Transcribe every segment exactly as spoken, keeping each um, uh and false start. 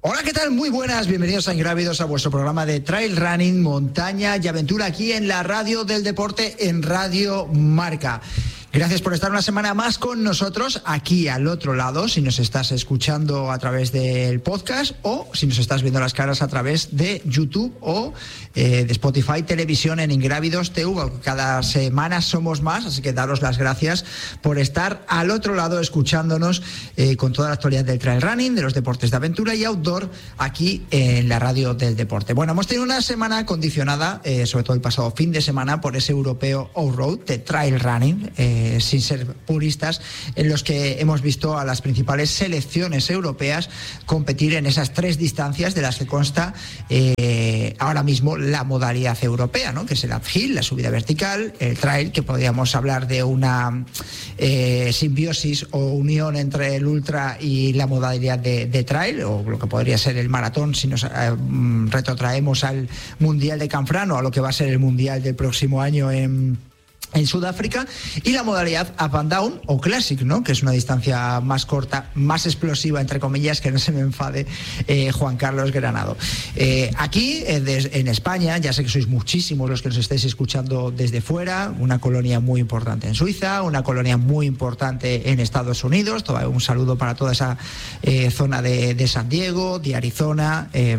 Hola, ¿qué tal? Muy buenas, bienvenidos a Ingrávidos, a vuestro programa de trail running, montaña y aventura aquí en la radio del deporte, en Radio Marca. Gracias por estar una semana más con nosotros aquí al otro lado, si nos estás escuchando a través del podcast o si nos estás viendo las caras a través de YouTube o eh, de Spotify Televisión en Ingrávidos T V. Cada semana somos más, así que daros las gracias por estar al otro lado escuchándonos eh, con toda la actualidad del trail running, de los deportes de aventura y outdoor aquí en la radio del deporte. Bueno, hemos tenido una semana condicionada, eh, sobre todo el pasado fin de semana, por ese europeo Allroad de trail running, eh, sin ser puristas, en los que hemos visto a las principales selecciones europeas competir en esas tres distancias de las que consta eh, ahora mismo la modalidad europea, ¿no? Que es el uphill, la subida vertical, el trail, que podríamos hablar de una eh, simbiosis o unión entre el ultra y la modalidad de, de trail, o lo que podría ser el maratón si nos eh, retrotraemos al Mundial de Canfrán o a lo que va a ser el Mundial del próximo año en en Sudáfrica, y la modalidad up and down o classic, ¿no? Que es una distancia más corta, más explosiva, entre comillas, que no se me enfade eh, Juan Carlos Granado. Eh, aquí, eh, des, en España, ya sé que sois muchísimos los que nos estáis escuchando desde fuera, una colonia muy importante en Suiza, una colonia muy importante en Estados Unidos, todo, un saludo para toda esa eh, zona de, de San Diego, de Arizona, eh,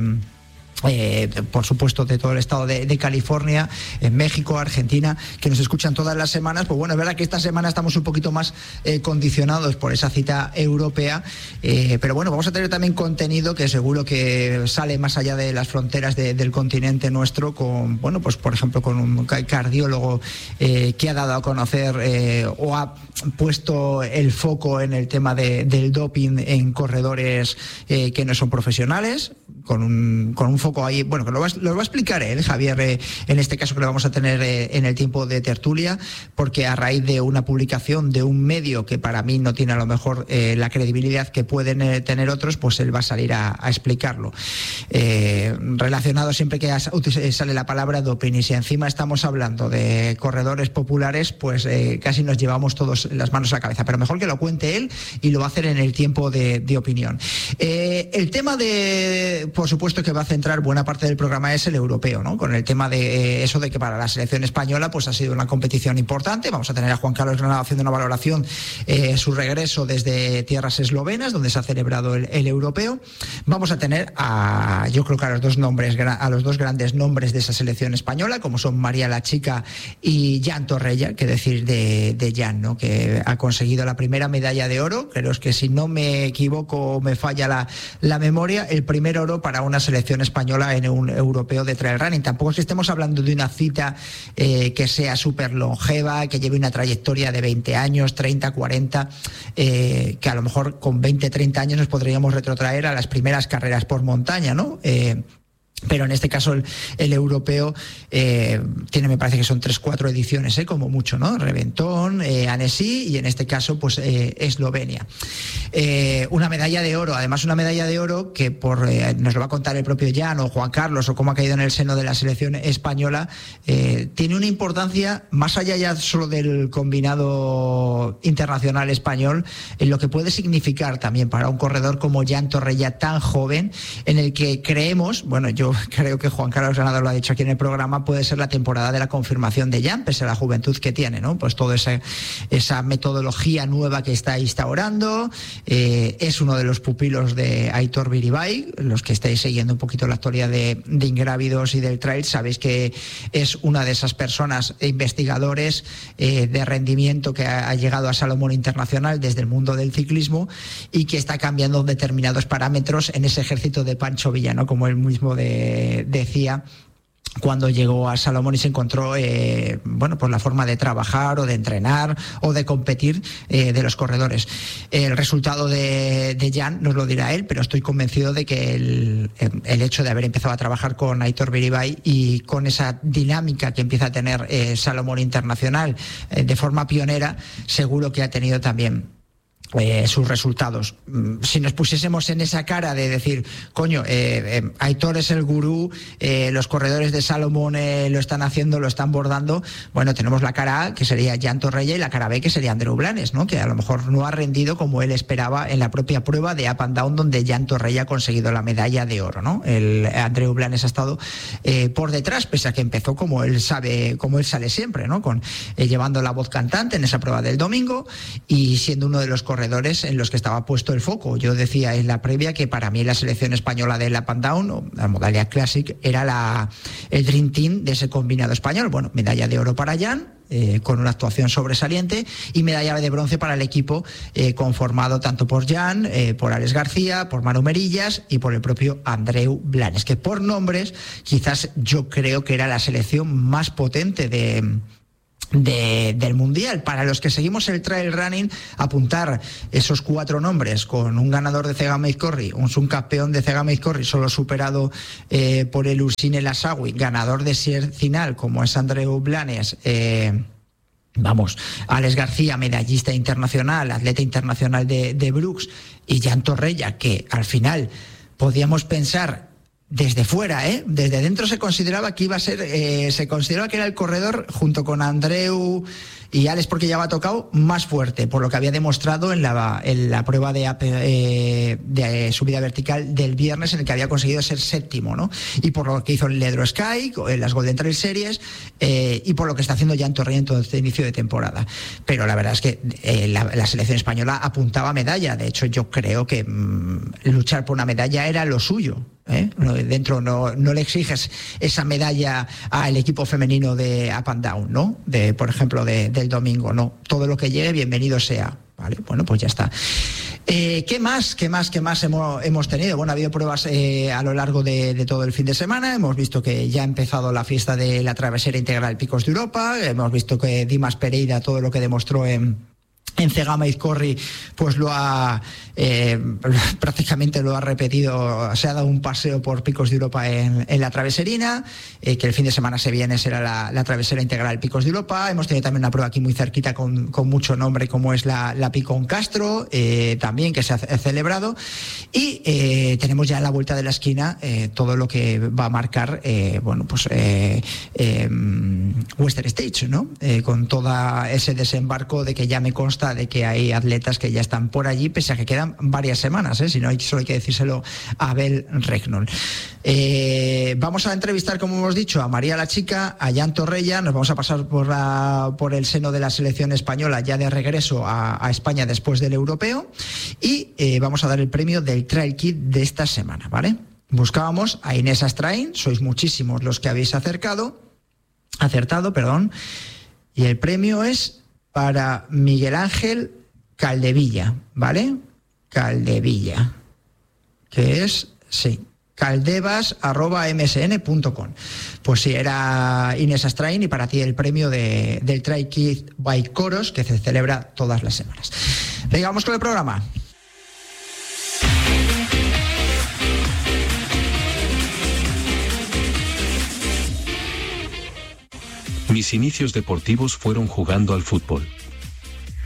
Eh, por supuesto de todo el estado de, de California, en México, Argentina, que nos escuchan todas las semanas. Pues bueno, es verdad que esta semana estamos un poquito más eh, condicionados por esa cita europea, eh, pero bueno, vamos a tener también contenido que seguro que sale más allá de las fronteras de, del continente nuestro, con, bueno, pues por ejemplo con un cardiólogo eh, que ha dado a conocer eh, o ha puesto el foco en el tema de, del doping en corredores eh, que no son profesionales, con un, con un foco ahí, bueno, que lo va, lo va a explicar él, Javier, eh, en este caso que lo vamos a tener eh, en el tiempo de tertulia, porque a raíz de una publicación de un medio que para mí no tiene a lo mejor eh, la credibilidad que pueden eh, tener otros, pues él va a salir a, a explicarlo. Eh, relacionado siempre que sale la palabra doping, y si encima estamos hablando de corredores populares, pues eh, casi nos llevamos todos las manos a la cabeza, pero mejor que lo cuente él y lo va a hacer en el tiempo de, de opinión. Eh, el tema de, por supuesto, que va a centrar buena parte del programa es el europeo, ¿no? Con el tema de eh, eso de que para la selección española pues ha sido una competición importante. Vamos a tener a Juan Carlos Granado haciendo una valoración, eh, su regreso desde tierras eslovenas, donde se ha celebrado el, el europeo. Vamos a tener a, yo creo que a los dos nombres, a los dos grandes nombres de esa selección española, como son María la Chica y Jan Torrella, que decir de, de Jan, ¿no? Que ha conseguido la primera medalla de oro. Creo que si no me equivoco o me falla la, la memoria, el primer oro para una selección española en un europeo de trail running. Tampoco es que estemos hablando de una cita eh, que sea súper longeva, que lleve una trayectoria de veinte años, treinta, cuarenta, eh, que a lo mejor con veinte, treinta años nos podríamos retrotraer a las primeras carreras por montaña, ¿no? Eh, Pero en este caso el, el europeo eh, tiene, me parece que son tres, cuatro ediciones, eh, como mucho, ¿no? Reventón, eh, Annecy y en este caso, pues eh, Eslovenia. Eh, una medalla de oro, además una medalla de oro que por eh, nos lo va a contar el propio Jan o Juan Carlos o cómo ha caído en el seno de la selección española, eh, tiene una importancia más allá ya solo del combinado internacional español, en lo que puede significar también para un corredor como Jan Torrella tan joven, en el que creemos, bueno, yo creo que Juan Carlos Granado lo ha dicho aquí en el programa, puede ser la temporada de la confirmación de Jan, pese a la juventud que tiene, ¿no? Pues toda esa, esa metodología nueva que está instaurando, eh, es uno de los pupilos de Aitor Biribay. Los que estáis siguiendo un poquito la actualidad de, de Ingrávidos y del trail, sabéis que es una de esas personas, investigadores eh, de rendimiento que ha, ha llegado a Salomón Internacional desde el mundo del ciclismo y que está cambiando determinados parámetros en ese ejército de Pancho Villa, ¿no? Como él mismo de decía cuando llegó a Salomón y se encontró eh, bueno, pues la forma de trabajar o de entrenar o de competir eh, de los corredores. El resultado de, de Jan nos lo dirá él, pero estoy convencido de que el, el hecho de haber empezado a trabajar con Aitor Biribay y con esa dinámica que empieza a tener eh, Salomón Internacional eh, de forma pionera, seguro que ha tenido también Eh, sus resultados. Si nos pusiésemos en esa cara de decir, coño, eh, eh, Aitor es el gurú, eh, los corredores de Salomón eh, lo están haciendo, lo están bordando, bueno, tenemos la cara A, que sería Jan Torrella, y la cara B, que sería Andreu Blanes, ¿no? Que a lo mejor no ha rendido como él esperaba en la propia prueba de Up and Down, donde Jan Torrella ha conseguido la medalla de oro, ¿no? El Andreu Blanes ha estado eh, por detrás, pese a que empezó como él sabe, como él sale siempre, ¿no? Con eh, llevando la voz cantante en esa prueba del domingo y siendo uno de los corredores en los que estaba puesto el foco. Yo decía en la previa que para mí la selección española del Up and Down, o la modalidad Classic, era la, el Dream Team de ese combinado español. Bueno, medalla de oro para Jan, eh, con una actuación sobresaliente, y medalla de bronce para el equipo eh, conformado tanto por Jan, eh, por Alex García, por Manu Merillas y por el propio Andreu Blanes, que por nombres quizás yo creo que era la selección más potente de... De, del Mundial. Para los que seguimos el trail running, apuntar esos cuatro nombres con un ganador de Cega Meizkorri, un subcampeón de Cega Meizkorri solo superado eh, por el Ursine Lasagui, ganador de Sierre Final como es Andreu Blanes, eh, vamos, Alex García, medallista internacional, atleta internacional de, de Brooks, y Jan Torrella, que al final podíamos pensar desde fuera, ¿eh? Desde dentro se consideraba que iba a ser, eh, se consideraba que era el corredor junto con Andreu y Alex, porque ya va tocado, más fuerte, por lo que había demostrado en la, en la prueba de, eh, de subida vertical del viernes, en el que había conseguido ser séptimo, ¿no? Y por lo que hizo en Ledro Sky, en las Golden Trail Series, eh, y por lo que está haciendo Jan Torrella en todo este inicio de temporada. Pero la verdad es que eh, la, la selección española apuntaba a medalla. De hecho, yo creo que mmm, luchar por una medalla era lo suyo. ¿Eh? Dentro no, no le exiges esa medalla al equipo femenino de Up and Down, ¿no? De, por ejemplo, de, del domingo, no. Todo lo que llegue, bienvenido sea. Vale, bueno, pues ya está. Eh, ¿Qué más? ¿Qué más? ¿Qué más hemos, hemos tenido? Bueno, ha habido pruebas eh, a lo largo de, de todo el fin de semana. Hemos visto que ya ha empezado la fiesta de la travesera integral Picos de Europa. Hemos visto que Dimas Pereira, todo lo que demostró en En Cega Meizkorri, pues lo ha eh, prácticamente lo ha repetido, se ha dado un paseo por Picos de Europa en, en la traveserina, eh, que el fin de semana se viene será la, la travesera integral Picos de Europa. Hemos tenido también una prueba aquí muy cerquita con, con mucho nombre, como es la, la Picón Castro, eh, también que se ha, ha celebrado, y eh, tenemos ya en la vuelta de la esquina eh, todo lo que va a marcar eh, bueno pues eh, eh, Western States, ¿no? Eh, con todo ese desembarco de que ya me consta de que hay atletas que ya están por allí, pese a que quedan varias semanas, ¿eh? Si no, hay, solo hay que decírselo a Abel Regnol. Eh, vamos a entrevistar, como hemos dicho, a María la Chica, a Jan Torrella. Nos vamos a pasar por, la, por el seno de la selección española, ya de regreso a, a España después del europeo, y eh, vamos a dar el premio del Trail Kit de esta semana, ¿vale? Buscábamos a Inés Astrain, sois muchísimos los que habéis acercado, acertado, perdón, y el premio es para Miguel Ángel Caldevilla, ¿vale? Caldevilla, que es, sí, caldevas arroba m s n punto com. Pues sí, era Inés Astrain, y para ti el premio de, del Trail Kit by Coros, que se celebra todas las semanas. Venga, vamos con el programa. Mis inicios deportivos fueron jugando al fútbol.